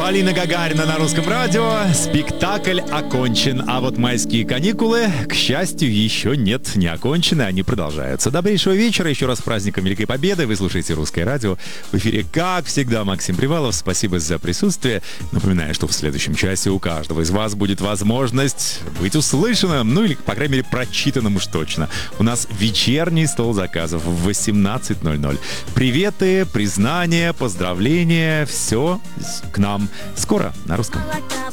Полина Гагарина на Русском радио. Спектакль окончен, а вот майские каникулы, к счастью, еще нет, не окончены, они продолжаются. Добрейшего вечера, еще раз с праздником Великой Победы. Вы слушаете Русское радио. В эфире, как всегда, Максим Привалов. Спасибо за присутствие. Напоминаю, что в следующем часе у каждого из вас будет возможность быть услышанным, ну или, по крайней мере, прочитанным уж точно. У нас вечерний стол заказов в 18:00. Приветы, признания, поздравления, все к нам. Скоро на Русском.